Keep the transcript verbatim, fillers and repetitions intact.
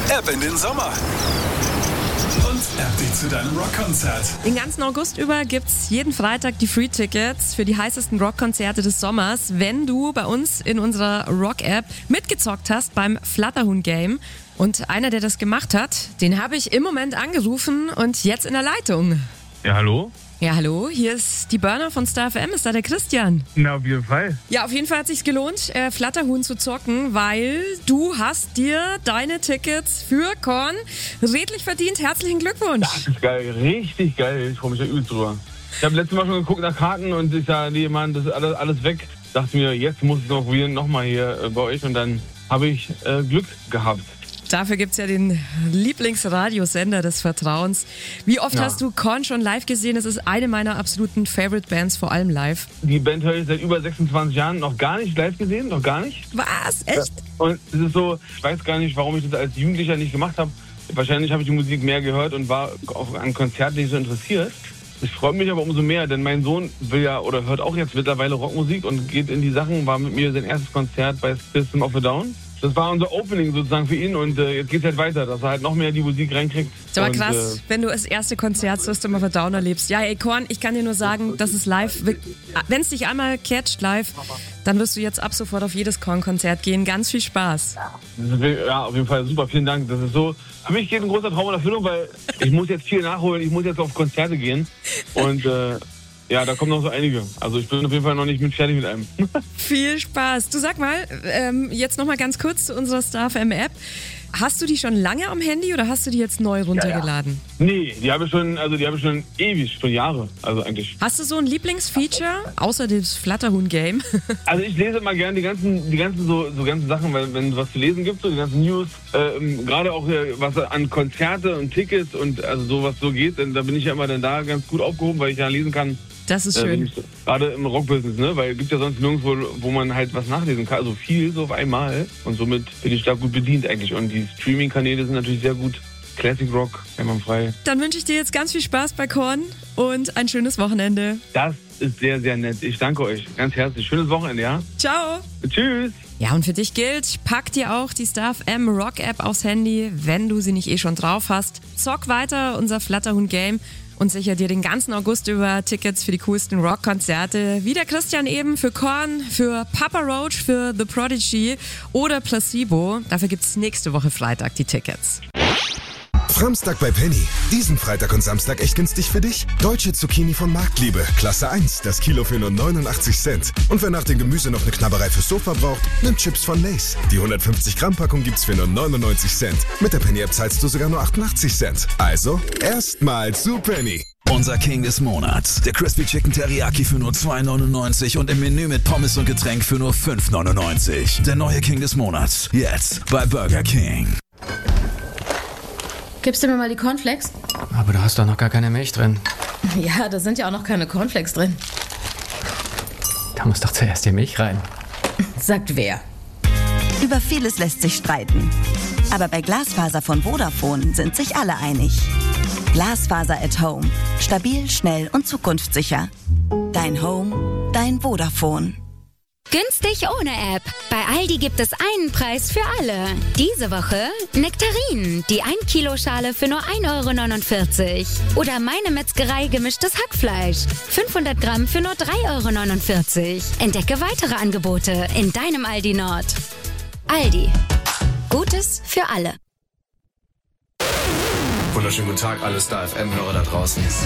Ab in den Sommer. Und Ab dich zu deinem Rockkonzert. Den ganzen August über gibt's jeden Freitag die Free-Tickets für die heißesten Rockkonzerte des Sommers, wenn du bei uns in unserer Rock-App mitgezockt hast beim Flatterhuhn-Game. Und einer, der das gemacht hat, den habe ich im Moment angerufen und jetzt in der Leitung. Ja, hallo? Ja, hallo, hier ist die Burner von Star F M, ist da der Christian? Na, auf jeden Fall. Ja, auf jeden Fall hat es sich gelohnt, äh, Flatterhuhn zu zocken, weil du hast dir deine Tickets für Korn redlich verdient. Herzlichen Glückwunsch. Das ist geil, richtig geil. Ich freue mich da übelst drüber. Ich habe letztes Mal schon geguckt nach Karten und ich sage, nee, Mann, das ist alles, alles weg. Dachte mir, jetzt muss ich noch probieren, nochmal hier äh, bei euch und dann habe ich äh, Glück gehabt. Dafür gibt's ja den Lieblingsradiosender des Vertrauens. Wie oft Ja. hast du Korn schon live gesehen? Es ist eine meiner absoluten Favorite Bands, vor allem live. Die Band höre ich seit über sechsundzwanzig Jahren noch gar nicht live gesehen, noch gar nicht. Was? Echt? Und es ist so, ich weiß gar nicht, warum ich das als Jugendlicher nicht gemacht habe. Wahrscheinlich habe ich die Musik mehr gehört und war auch an Konzerten nicht so interessiert. Ich freue mich aber umso mehr, denn mein Sohn will ja oder hört auch jetzt mittlerweile Rockmusik und geht in die Sachen, war mit mir sein erstes Konzert bei System of a Down. Das war unser Opening sozusagen für ihn und äh, jetzt geht's halt weiter, dass er halt noch mehr die Musik reinkriegt. Ist aber und, krass, äh, wenn du das erste Konzert System of a Down erlebst. Ja, ey, Korn, ich kann dir nur sagen, das ist live. Wenn es dich einmal catcht live, dann wirst du jetzt ab sofort auf jedes Korn-Konzert gehen. Ganz viel Spaß. Das ist, ja, auf jeden Fall super, vielen Dank. Das ist so, für mich geht ein großer Traum in Erfüllung, weil ich muss jetzt viel nachholen, ich muss jetzt auf Konzerte gehen und äh, ja, da kommen noch so einige. Also ich bin auf jeden Fall noch nicht mit fertig mit einem. Viel Spaß. Du, sag mal, ähm, jetzt noch mal ganz kurz zu unserer Star F M App. Hast du die schon lange am Handy oder hast du die jetzt neu runtergeladen? Ja, ja. Nee, die habe ich schon, also die habe ich schon ewig, schon Jahre, also eigentlich. Hast du so ein Lieblingsfeature, außer das Flatterhuhn-Game? Also ich lese immer gerne die ganzen, die ganzen so, so ganzen Sachen, weil wenn es was zu lesen gibt, so die ganzen News, ähm, gerade auch äh, was an Konzerte und Tickets und also sowas so geht, denn da bin ich ja immer dann da ganz gut aufgehoben, weil ich ja lesen kann. Das ist Äh, schön. bin ich so, gerade im Rockbusiness, ne? Weil es gibt ja sonst nirgendwo, wo man halt was nachlesen kann. Also viel so auf einmal. Und somit bin ich da gut bedient eigentlich. Und die Streaming-Kanäle sind natürlich sehr gut. Classic Rock, einwandfrei. Dann wünsche ich dir jetzt ganz viel Spaß bei Korn und ein schönes Wochenende. Das ist sehr, sehr nett. Ich danke euch ganz herzlich. Schönes Wochenende, ja? Ciao. Tschüss. Ja, und für dich gilt, pack dir auch die Star F M Rock App aufs Handy, wenn du sie nicht eh schon drauf hast. Zock weiter unser Flatterhuhn-Game und sicher dir den ganzen August über Tickets für die coolsten Rockkonzerte. Wie der Christian eben für Korn, für Papa Roach, für The Prodigy oder Placebo. Dafür gibt's nächste Woche Freitag die Tickets. Samstag bei Penny. Diesen Freitag und Samstag echt günstig für dich? Deutsche Zucchini von Marktliebe. Klasse eins. Das Kilo für nur neunundachtzig Cent. Und wer nach dem Gemüse noch eine Knabberei fürs Sofa braucht, nimmt Chips von Lay's. Die hundertfünfzig Gramm Packung gibt's für nur neunundneunzig Cent. Mit der Penny App zahlst du sogar nur achtundachtzig Cent. Also, erstmal zu Penny. Unser King des Monats. Der Crispy Chicken Teriyaki für nur zwei neunundneunzig und im Menü mit Pommes und Getränk für nur fünf neunundneunzig. Der neue King des Monats. Jetzt bei Burger King. Gibst du mir mal die Cornflakes? Aber da hast doch noch gar keine Milch drin. Ja, da sind ja auch noch keine Cornflakes drin. Da muss doch zuerst die Milch rein. Sagt wer? Über vieles lässt sich streiten. Aber bei Glasfaser von Vodafone sind sich alle einig. Glasfaser at Home. Stabil, schnell und zukunftssicher. Dein Home, dein Vodafone. Günstig ohne App. Bei Aldi gibt es einen Preis für alle. Diese Woche Nektarinen, die ein Kilo Schale für nur ein Euro neunundvierzig. Oder Meine Metzgerei gemischtes Hackfleisch. fünfhundert Gramm für nur drei Euro neunundvierzig. Entdecke weitere Angebote in deinem Aldi Nord. Aldi. Gutes für alle. Wunderschönen guten Tag, alle Star F M-Hörer da draußen.